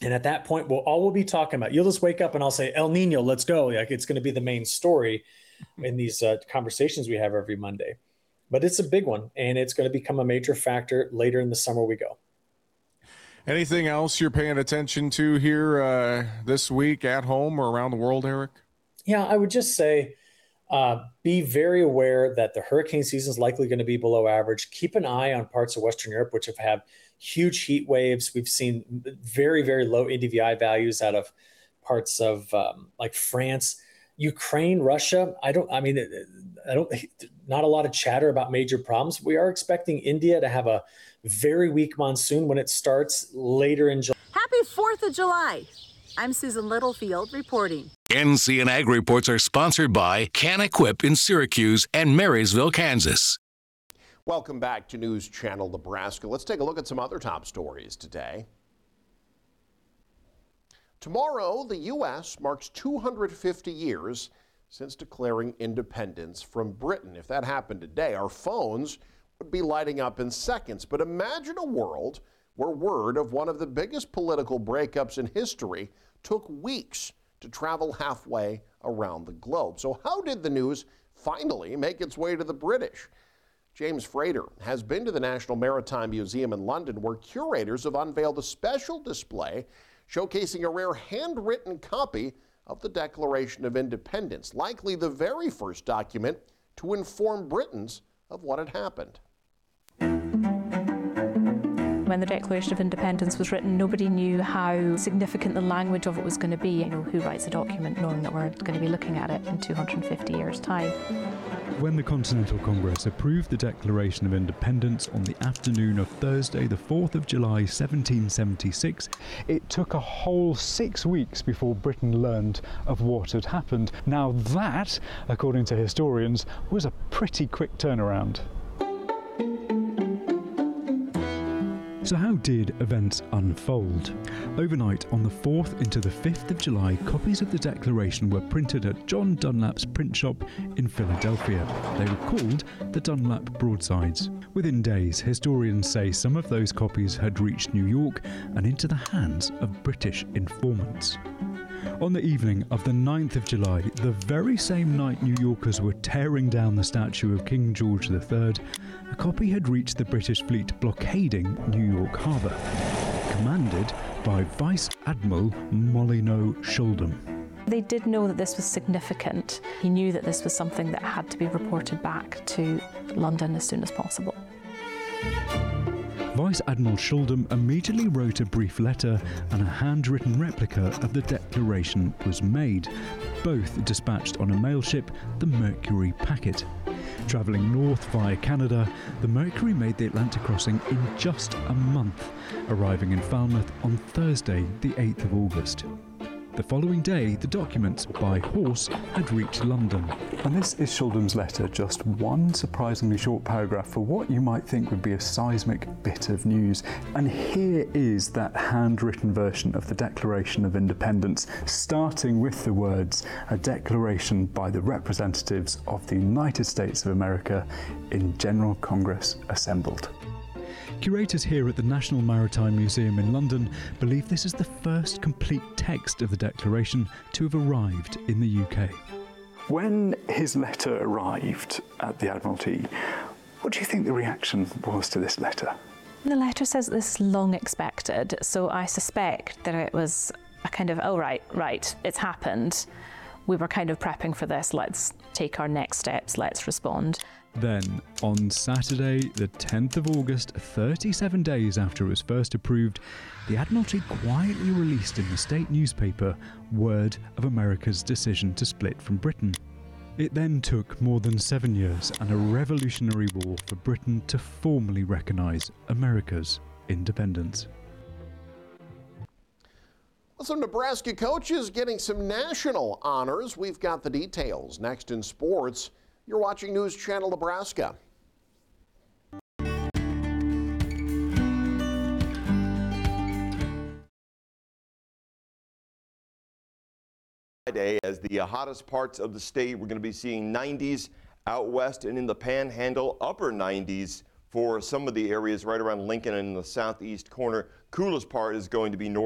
And at that point, we'll be talking about, you'll just wake up and I'll say, El Nino, let's go. Like, it's going to be the main story in these conversations we have every Monday. But it's a big one, and it's going to become a major factor later in the summer we go. Anything else you're paying attention to here this week at home or around the world, Eric? Yeah, I would just say be very aware that the hurricane season is likely going to be below average. Keep an eye on parts of Western Europe, which have had huge heat waves. We've seen very, very low NDVI values out of parts of like France, Ukraine, Russia. Not a lot of chatter about major problems. We are expecting India to have a very weak monsoon when it starts later in July. Happy 4th of July. I'm Susan Littlefield reporting. NC and Ag Reports are sponsored by Can Equip in Syracuse and Marysville, Kansas. Welcome back to News Channel Nebraska. Let's take a look at some other top stories today. Tomorrow, the U.S. marks 250 years since declaring independence from Britain. If that happened today, our phones would be lighting up in seconds. But imagine a world where word of one of the biggest political breakups in history took weeks to travel halfway around the globe. So how did the news finally make its way to the British? James Frater has been to the National Maritime Museum in London, where curators have unveiled a special display showcasing a rare handwritten copy of the Declaration of Independence, likely the very first document to inform Britons of what had happened. When the Declaration of Independence was written, nobody knew how significant the language of it was going to be. Who writes a document knowing that we're going to be looking at it in 250 years' time? When the Continental Congress approved the Declaration of Independence on the afternoon of Thursday, the 4th of July, 1776, it took a whole 6 weeks before Britain learned of what had happened. Now that, according to historians, was a pretty quick turnaround. So how did events unfold? Overnight, on the 4th into the 5th of July, copies of the Declaration were printed at John Dunlap's print shop in Philadelphia. They were called the Dunlap Broadsides. Within days, historians say some of those copies had reached New York and into the hands of British informants. On the evening of the 9th of July, the very same night New Yorkers were tearing down the statue of King George III, a copy had reached the British fleet blockading New York Harbour, commanded by Vice Admiral Molyneux Schuldum. They did know that this was significant. He knew that this was something that had to be reported back to London as soon as possible. Vice Admiral Schuldum immediately wrote a brief letter, and a handwritten replica of the Declaration was made, both dispatched on a mail ship, the Mercury Packet. Travelling north via Canada, the Mercury made the Atlantic crossing in just a month, arriving in Falmouth on Thursday, the 8th of August. The following day, the documents, by horse, had reached London. And this is Schuldum's letter, just one surprisingly short paragraph for what you might think would be a seismic bit of news. And here is that handwritten version of the Declaration of Independence, starting with the words, "A declaration by the representatives of the United States of America in General Congress assembled." Curators here at the National Maritime Museum in London believe this is the first complete text of the Declaration to have arrived in the UK. When his letter arrived at the Admiralty, what do you think the reaction was to this letter? The letter says this is long expected, so I suspect that it was a kind of, oh right, it's happened. We were kind of prepping for this, let's take our next steps, let's respond. Then, on Saturday, the 10th of August, 37 days after it was first approved, the Admiralty quietly released in the state newspaper word of America's decision to split from Britain. It then took more than 7 years and a revolutionary war for Britain to formally recognise America's independence. Some Nebraska coaches getting some national honors. We've got the details next in sports. You're watching News Channel Nebraska. Friday, as the hottest parts of the state, we're going to be seeing 90s out west and in the Panhandle, upper 90s for some of the areas right around Lincoln and in the southeast corner. Coolest part is going to be north.